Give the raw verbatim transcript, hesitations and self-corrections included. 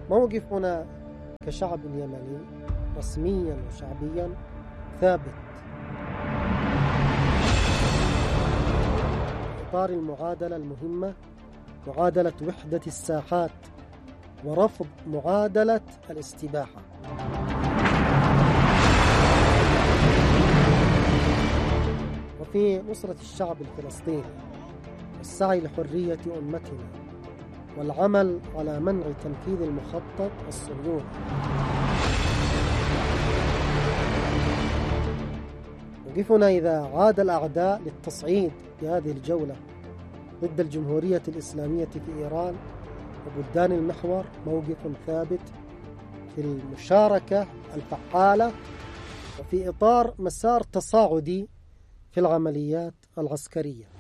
موقفنا كشعب يمني رسميا وشعبيا ثابت في إطار المعادلة المهمة، معادلة وحدة الساحات ورفض معادلة الاستباحة. وفي نصرة الشعب الفلسطيني والسعي لحرية أمتنا والعمل على منع تنفيذ المخطط الصهيوني. موقفنا إذا عاد الأعداء للتصعيد في هذه الجولة ضد الجمهورية الإسلامية في إيران وبلدان المحور موقف ثابت في المشاركة الفعالة وفي إطار مسار تصاعدي في العمليات العسكرية.